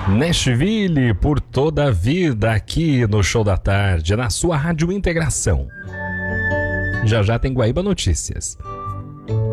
Nashville por toda a vida aqui no Show da Tarde, na sua Rádio Integração. Já já tem Guaíba Notícias.